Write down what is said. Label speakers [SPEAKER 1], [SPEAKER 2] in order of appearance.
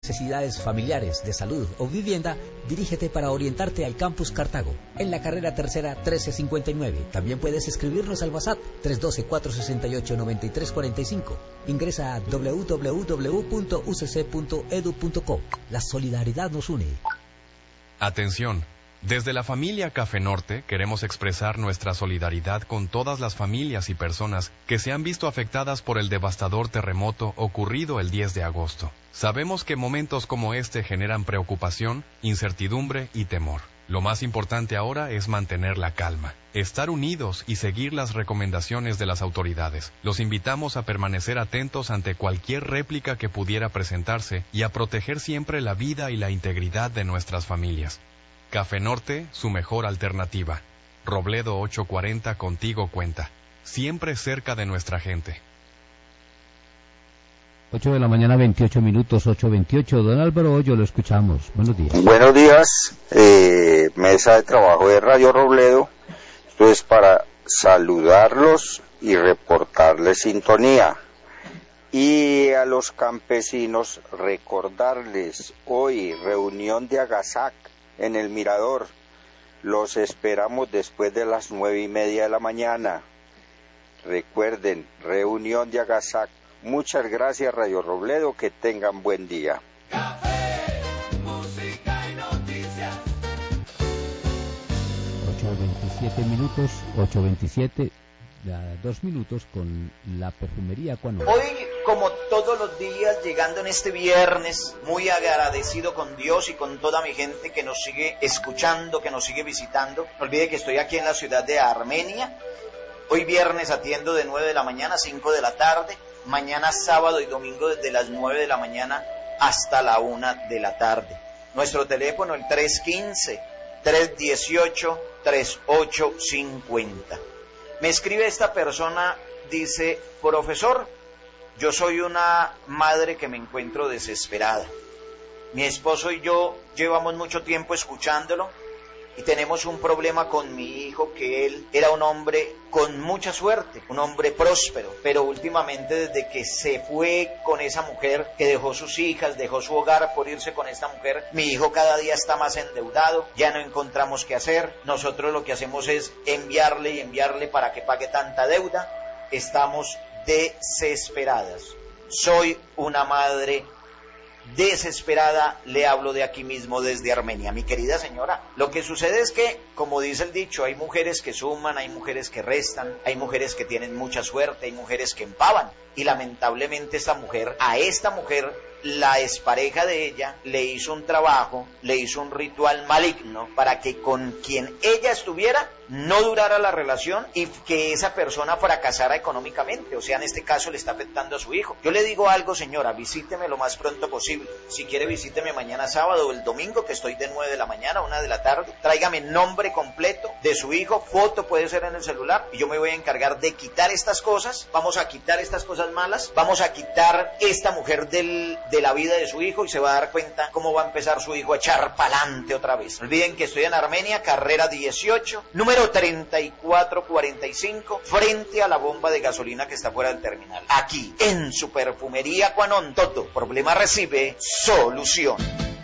[SPEAKER 1] Necesidades familiares, de salud o vivienda, dirígete para orientarte al Campus Cartago, en la carrera tercera 1359. También puedes escribirnos al WhatsApp 312-468-9345. Ingresa a www.ucc.edu.co. La solidaridad nos une.
[SPEAKER 2] Atención. Desde la familia Café Norte queremos expresar nuestra solidaridad con todas las familias y personas que se han visto afectadas por el devastador terremoto ocurrido el 10 de agosto. Sabemos que momentos como este generan preocupación, incertidumbre y temor. Lo más importante ahora es mantener la calma, estar unidos y seguir las recomendaciones de las autoridades. Los invitamos a permanecer atentos ante cualquier réplica que pudiera presentarse y a proteger siempre la vida y la integridad de nuestras familias. Café Norte, su mejor alternativa. Robledo 840, contigo cuenta. Siempre cerca de nuestra gente.
[SPEAKER 3] 8 de la mañana, 28 minutos, 8:28. Don Álvaro Hoyo, lo escuchamos. Buenos días.
[SPEAKER 4] Buenos días, mesa de trabajo de Radio Robledo. Esto es para saludarlos y reportarles sintonía. Y a los campesinos recordarles hoy reunión de agasac en el Mirador. Los esperamos después de las 9:30 de la mañana. Recuerden, reunión de agasac. Muchas gracias, Radio Robledo, que tengan buen día.
[SPEAKER 5] Café, música y noticias.
[SPEAKER 3] 8:27 minutos, 8:27, 2 minutos con la perfumería Cuano.
[SPEAKER 6] Hoy, como todos los días, llegando en este viernes, muy agradecido con Dios y con toda mi gente que nos sigue escuchando, que nos sigue visitando. No olvide que estoy aquí en la ciudad de Armenia. Hoy viernes atiendo de 9 de la mañana a 5 de la tarde. Mañana sábado y domingo desde las 9 de la mañana hasta la 1 de la tarde. Nuestro teléfono el 315-318-3850. Me escribe esta persona, dice: profesor, yo soy una madre que me encuentro desesperada. Mi esposo y yo llevamos mucho tiempo escuchándolo y tenemos un problema con mi hijo, que él era un hombre con mucha suerte, un hombre próspero, pero últimamente desde que se fue con esa mujer, que dejó sus hijas, dejó su hogar por irse con esta mujer, mi hijo cada día está más endeudado, ya no encontramos qué hacer. Nosotros lo que hacemos es enviarle para que pague tanta deuda. Estamos desesperadas. Soy una madre desesperada, le hablo de aquí mismo desde Armenia. Mi querida señora, lo que sucede es que, como dice el dicho, hay mujeres que suman, hay mujeres que restan, hay mujeres que tienen mucha suerte, hay mujeres que empavan, y lamentablemente a esta mujer, la expareja de ella le hizo un trabajo, le hizo un ritual maligno para que con quien ella estuviera no durara la relación y que esa persona fracasara económicamente. O sea, en este caso le está afectando a su hijo. Yo le digo algo, señora, visíteme lo más pronto posible. Si quiere, visíteme mañana sábado o el domingo, que estoy de 9 de la mañana a 1 de la tarde. Tráigame nombre completo de su hijo, foto puede ser en el celular, y yo me voy a encargar de quitar estas cosas. Vamos a quitar estas cosas malas, vamos a quitar esta mujer de la vida de su hijo, y se va a dar cuenta cómo va a empezar su hijo a echar pa'lante otra vez. No olviden que estoy en Armenia, carrera 18, número 3445, frente a la bomba de gasolina que está fuera del terminal. Aquí, en su perfumería Cuanón, todo problema recibe solución.